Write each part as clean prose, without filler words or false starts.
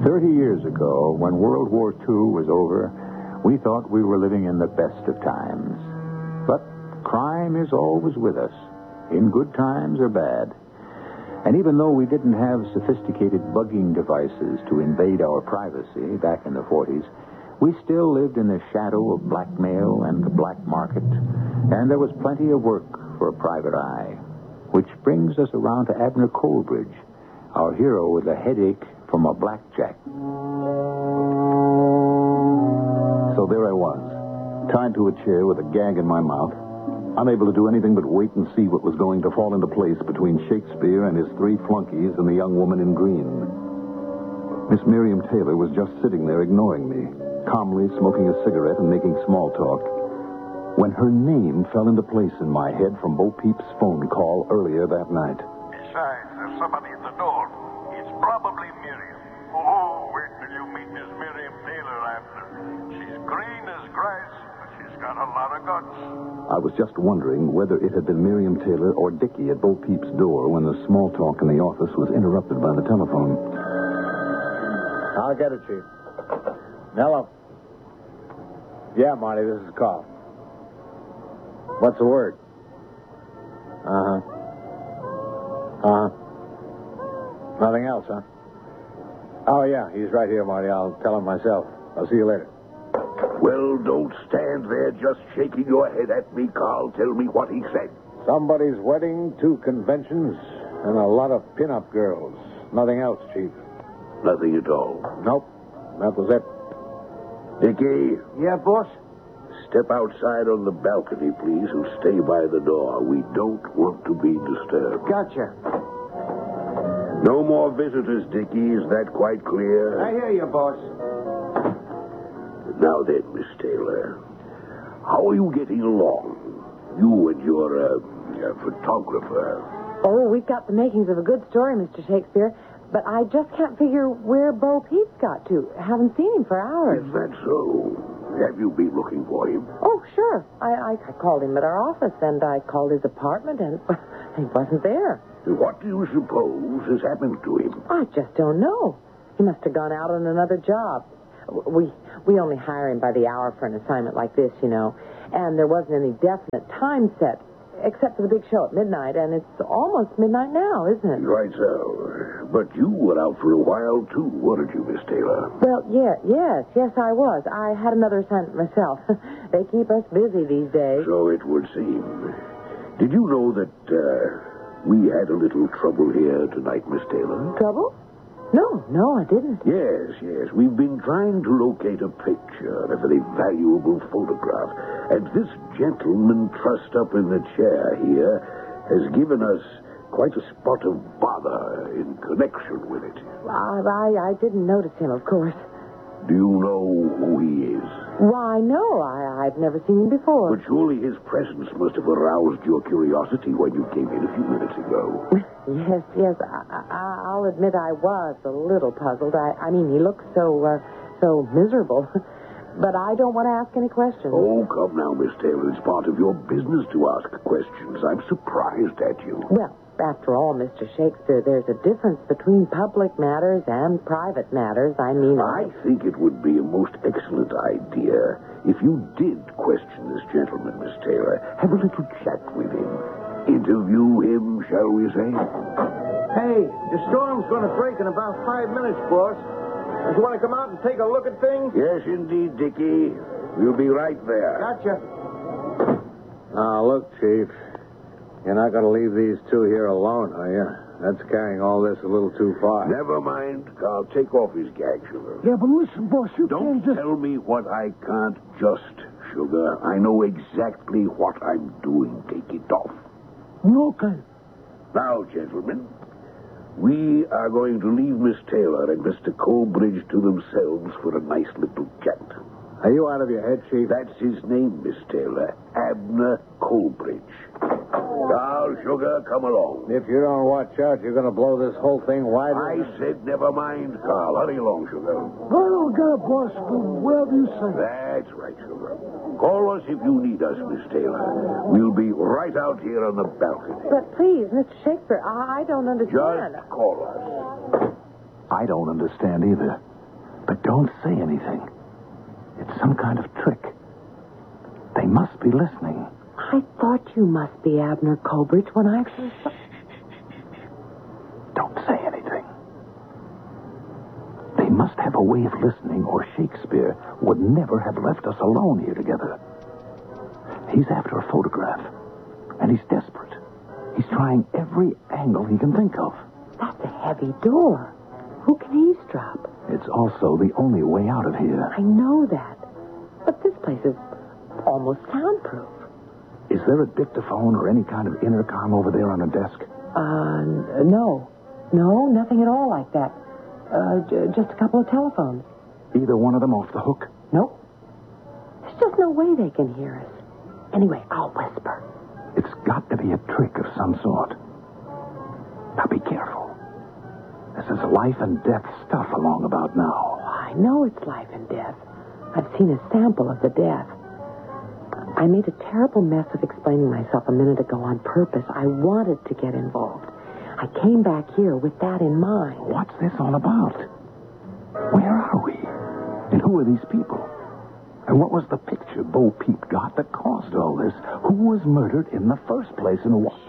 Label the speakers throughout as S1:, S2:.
S1: 30 years ago, when World War II was over, we thought we were living in the best of times. But crime is always with us, in good times or bad. And even though we didn't have sophisticated bugging devices to invade our privacy back in the 40s, we still lived in the shadow of blackmail and the black market, and there was plenty of work for a private eye. Which brings us around to Abner Coleridge, our hero with a headache from a blackjack.
S2: So there I was, tied to a chair with a gag in my mouth, unable to do anything but wait and see what was going to fall into place between Shakespeare and his 3 flunkies and the young woman in green. Miss Miriam Taylor was just sitting there ignoring me, calmly smoking a cigarette and making small talk, when her name fell into place in my head from Bo Peep's phone call earlier that night.
S3: Besides, there's somebody at the door. It's probably Miriam. Oh, wait till you meet Miss Miriam Taylor, Abner. She's green as grass, but she's got a lot of guts.
S2: I was just wondering whether it had been Miriam Taylor or Dickie at Bo Peep's door when the small talk in the office was interrupted by the telephone.
S4: I'll get it, Chief. Hello. Yeah, Marty, this is Carl. What's the word? Nothing else, huh? Oh, yeah, he's right here, Marty. I'll tell him myself. I'll see you later.
S5: Well, don't stand there just shaking your head at me, Carl. Tell me what he said.
S4: Somebody's wedding, 2 conventions, and a lot of pin-up girls. Nothing else, Chief.
S5: Nothing at all.
S4: Nope. That was it.
S5: Dickie,
S4: Yeah, boss?
S5: step outside on the balcony, please, and stay by the door. We don't want to be disturbed.
S4: Gotcha.
S5: No more visitors, Dickie. Is that quite clear?
S4: I hear you, boss.
S5: Now then, Miss Taylor, how are you getting along? You and your photographer.
S6: Oh, we've got the makings of a good story, Mr. Shakespeare. But I just can't figure where Bo Peep's got to. Haven't seen him for hours.
S5: Is that so? Have you been looking for him?
S6: Oh, sure. I called him at our office, and I called his apartment, and he wasn't there.
S5: What do you suppose has happened to him?
S6: I just don't know. He must have gone out on another job. We only hire him by the hour for an assignment like this, you know. And there wasn't any definite time set, except for the big show at midnight, and it's almost midnight now, isn't it?
S5: Right so. But you were out for a while, too, weren't you, Miss Taylor?
S6: Well, yes, I was. I had another assignment myself. They keep us busy these days.
S5: So it would seem. Did you know that we had a little trouble here tonight, Miss Taylor?
S6: Trouble? No, I didn't.
S5: Yes. We've been trying to locate a picture, a very valuable photograph. And this gentleman trussed up in the chair here has given us quite a spot of bother in connection with it.
S6: I didn't notice him, of course.
S5: Do you know who he is?
S6: Why, no, I've never seen him before.
S5: But surely his presence must have aroused your curiosity when you came in a few minutes ago.
S6: Yes, I'll admit I was a little puzzled. I mean, he looked so miserable. But I don't want to ask any questions.
S5: Oh, come now, Miss Taylor. It's part of your business to ask questions. I'm surprised at you.
S6: Well, after all, Mr. Shakespeare, there's a difference between public matters and private matters. I
S5: think it would be a most excellent idea if you did question this gentleman, Miss Taylor. Have a little chat with him. Interview him, shall we say?
S4: Hey, the storm's going to break in about 5 minutes, boss. You want to come out and take a look at things?
S5: Yes, indeed, Dickie. We'll be right there.
S4: Gotcha.
S7: Now, look, Chief. You're not going to leave these 2 here alone, are you? That's carrying all this a little too far.
S5: Never mind, Carl. Take off his gag, Sugar.
S4: Yeah, but listen, boss, you
S5: Don't tell me what I can't just, Sugar. I know exactly what I'm doing. Take it off.
S4: Okay.
S5: Now, gentlemen, we are going to leave Miss Taylor and Mr. Coleridge to themselves for a nice little chat.
S7: Are you out of your head, Chief?
S5: That's his name, Miss Taylor. Abner Coleridge. Carl, Sugar, come along.
S7: If you don't watch out, you're going to blow this whole thing wide
S5: I said never mind, Carl. Hurry along, Sugar.
S4: I don't get it, boss. Whatever you say.
S5: That's right, Sugar. Call us if you need us, Miss Taylor. We'll be right out here on the balcony.
S6: But please, Mr. Shakespeare, I don't understand.
S5: Just call us.
S2: I don't understand either. But don't say anything. It's some kind of trick. They must be listening.
S6: I thought you must be Abner Colbridge when I first saw...
S2: Don't say anything. They must have a way of listening, or Shakespeare would never have left us alone here together. He's after a photograph, and he's desperate. He's trying every angle he can think of.
S6: That's a heavy door. Who can eavesdrop?
S2: It's also the only way out of here.
S6: I know that. But this place is almost soundproof.
S2: Is there a dictaphone or any kind of intercom over there on a desk?
S6: No. No, nothing at all like that. Just a couple of telephones.
S2: Either one of them off the hook?
S6: Nope. There's just no way they can hear us. Anyway, I'll whisper.
S2: It's got to be a trick of some sort. Now be careful. This is life and death stuff along about now.
S6: Oh, I know it's life and death. I've seen a sample of the death. I made a terrible mess of explaining myself a minute ago on purpose. I wanted to get involved. I came back here with that in mind.
S2: What's this all about? Where are we? And who are these people? And what was the picture Bo Peep got that caused all this? Who was murdered in the first place and what?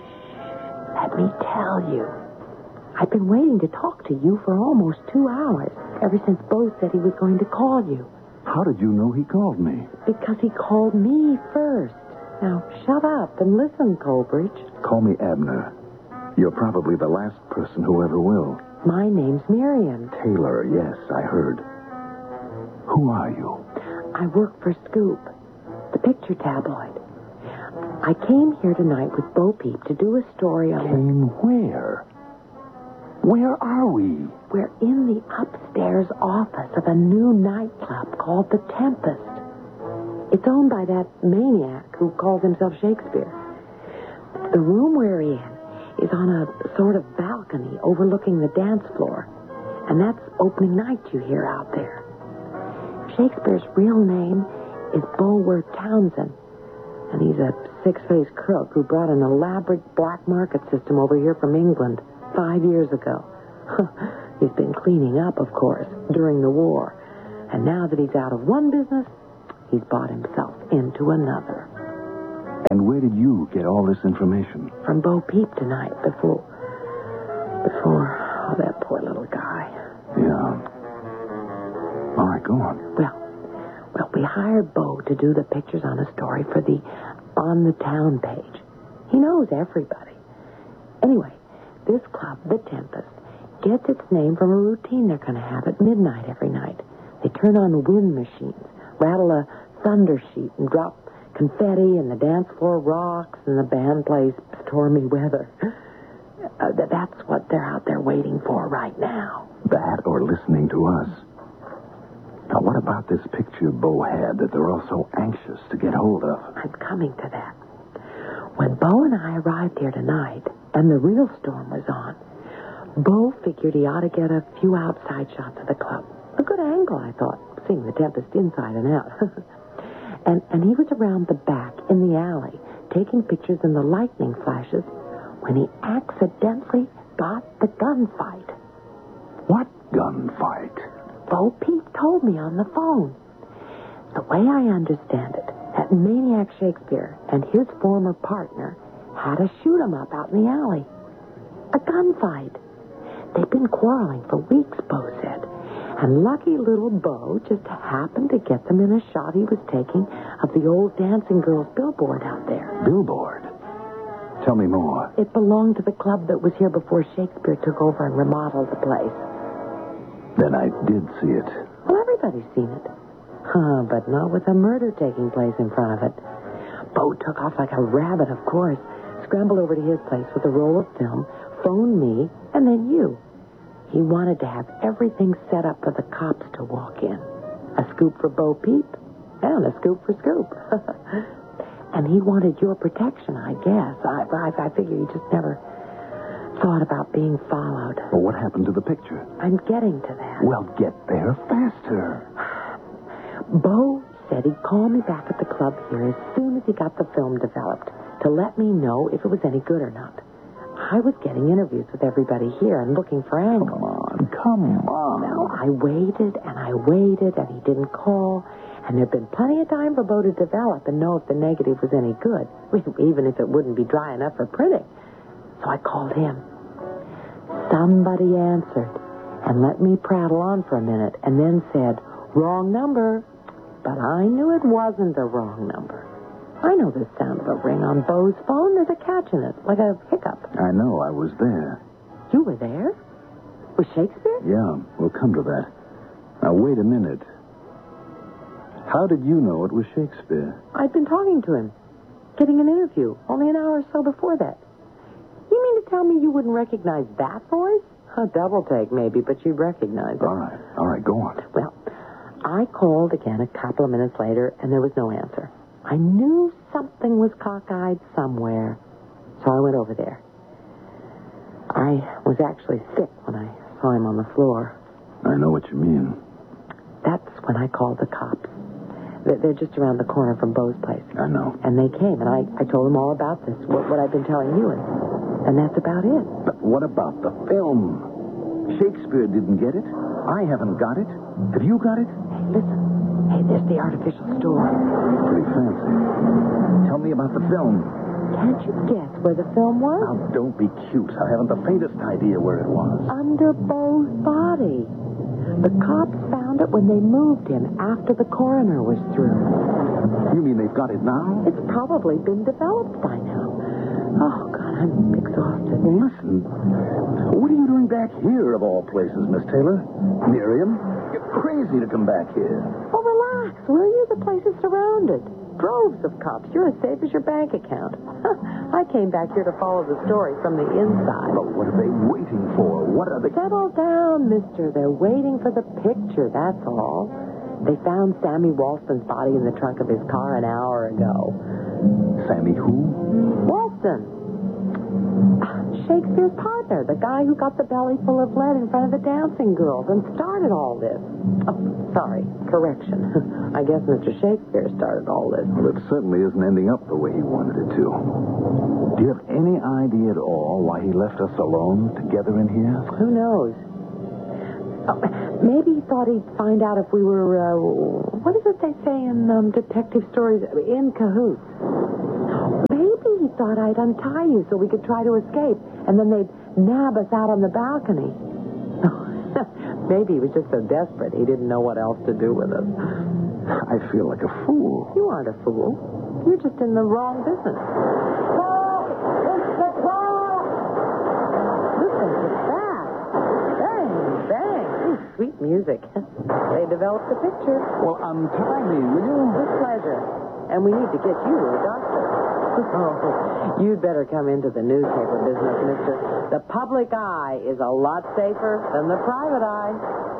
S6: Let me tell you. I've been waiting to talk to you for almost 2 hours, ever since Bo said he was going to call you.
S2: How did you know he called me?
S6: Because he called me first. Now, shut up and listen, Colbridge.
S2: Call me Abner. You're probably the last person who ever will.
S6: My name's Miriam.
S2: Taylor, yes, I heard. Who are you?
S6: I work for Scoop, the picture tabloid. I came here tonight with Bo Peep to do a story on...
S2: Came where? Where are we?
S6: We're in the upstairs office of a new nightclub called The Tempest. It's owned by that maniac who calls himself Shakespeare. The room we're in is on a sort of balcony overlooking the dance floor. And that's opening night you hear out there. Shakespeare's real name is Bulwer Townsend. And he's a six-faced crook who brought an elaborate black market system over here from England 5 years ago. He's been cleaning up, of course, during the war. And now that he's out of one business, he's bought himself into another.
S2: And where did you get all this information?
S6: From Bo Peep tonight, before, oh, that poor little guy.
S2: Yeah. All right, go on.
S6: Well, we hired Bo to do the pictures on a story for the On the Town page. He knows everybody. Anyway, this club, The Tempest, gets its name from a routine they're going to have at midnight every night. They turn on wind machines, rattle a thunder sheet, and drop confetti, and the dance floor rocks, and the band plays Stormy Weather. That's what they're out there waiting for right now.
S2: That or listening to us. Now, what about this picture Bo had that they're all so anxious to get hold of?
S6: I'm coming to that. When Bo and I arrived here tonight, and the real storm was on, Bo figured he ought to get a few outside shots of the club. A good angle, I thought, seeing the Tempest inside and out. and he was around the back in the alley, taking pictures in the lightning flashes, when he accidentally got the gunfight.
S2: What gunfight?
S6: Bo Peep told me on the phone. The way I understand it, that maniac Shakespeare and his former partner had a shoot-'em-up out in the alley. A gunfight. They've been quarreling for weeks, Bo said. And lucky little Bo just happened to get them in a shot he was taking of the old Dancing Girls billboard out there.
S2: Billboard? Tell me more.
S6: It belonged to the club that was here before Shakespeare took over and remodeled the place.
S2: Then I did see it.
S6: Well, everybody's seen it. But not with a murder taking place in front of it. Bo took off like a rabbit, of course, scrambled over to his place with a roll of film, phoned me, and then you. He wanted to have everything set up for the cops to walk in. A scoop for Bo Peep, and a scoop for Scoop. And he wanted your protection, I guess. I figure he just never thought about being followed.
S2: Well, what happened to the picture?
S6: I'm getting to that.
S2: Well, get there faster.
S6: Bo said he'd call me back at the club here as soon as he got the film developed to let me know if it was any good or not. I was getting interviews with everybody here and looking for angles.
S2: Come on.
S6: Well, I waited, and he didn't call. And there'd been plenty of time for Bo to develop and know if the negative was any good, even if it wouldn't be dry enough for printing. So I called him. Somebody answered and let me prattle on for a minute and then said, "Wrong number." But I knew it wasn't a wrong number. I know the sound of a ring on Bo's phone. There's a catch in it, like a hiccup.
S2: I know. I was there.
S6: You were there? With Shakespeare?
S2: Yeah, we'll come to that. Now, wait a minute. How did you know it was Shakespeare?
S6: I'd been talking to him, getting an interview, only an hour or so before that. You mean to tell me you wouldn't recognize that voice? A double take, maybe, but you'd recognize it.
S2: All right, go on.
S6: Well, I called again a couple of minutes later, and there was no answer. I knew something was cockeyed somewhere, so I went over there. I was actually sick when I saw him on the floor.
S2: I know what you mean.
S6: That's when I called the cops. They're just around the corner from Bo's place.
S2: I know.
S6: And they came, and I told them all about this, what I've been telling you, and that's about it.
S2: But what about the film? Shakespeare didn't get it. I haven't got it. Have you got it?
S6: Hey, listen. Hey, there's the artificial store.
S2: Pretty fancy. Tell me about the film.
S6: Can't you guess where the film was?
S2: Now, don't be cute. I haven't the faintest idea where it was.
S6: Under Bo's body. The cops found it when they moved him after the coroner was through.
S2: You mean they've got it now?
S6: It's probably been developed by now. Oh, God, I'm exhausted.
S2: Well, listen. What are you doing back here, of all places, Miss Taylor? Miriam, you're crazy to come back here.
S6: Oh, relax, will you? The place is surrounded. Droves of cops. You're as safe as your bank account. I came back here to follow the story from the inside.
S2: Well, what are they waiting for? What are they...
S6: Settle down, mister. They're waiting for the picture, that's all. They found Sammy Walston's body in the trunk of his car an hour ago.
S2: Sammy who?
S6: Walston. Shakespeare's partner, the guy who got the belly full of lead in front of the dancing girls and started all this. Oh, sorry, correction. I guess Mr. Shakespeare started all this.
S2: Well, it certainly isn't ending up the way he wanted it to. Do you have any idea at all why he left us alone together in here?
S6: Who knows? Oh, maybe he thought he'd find out if we were, what is it they say in detective stories? In cahoots. Maybe he thought I'd untie you so we could try to escape, and then they'd nab us out on the balcony. Maybe he was just so desperate he didn't know what else to do with us.
S2: I feel like a fool.
S6: You aren't a fool. You're just in the wrong business. Listen to that. Bang, bang. Ooh, sweet music. They developed the picture.
S2: Well, untie me, will you?
S6: With pleasure. And we need to get you to a doctor. Oh, you'd better come into the newspaper business, mister. The public eye is a lot safer than the private eye.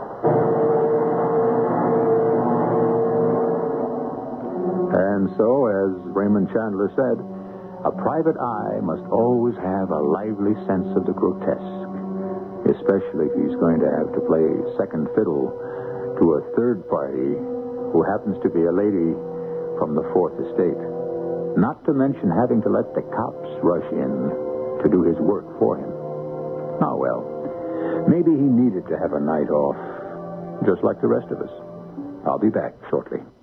S1: And so, as Raymond Chandler said, a private eye must always have a lively sense of the grotesque, especially if he's going to have to play second fiddle to a third party who happens to be a lady from the Fourth Estate. Not to mention having to let the cops rush in to do his work for him. Oh, well, maybe he needed to have a night off, just like the rest of us. I'll be back shortly.